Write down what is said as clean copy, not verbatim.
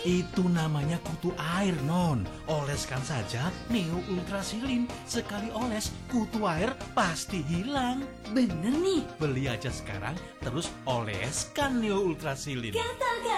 Itu namanya kutu air, Non. Oleskan saja Neo Ultrasilin. Sekali oles, kutu air pasti hilang. Bener nih. Beli aja sekarang, terus oleskan Neo Ultrasilin. Kata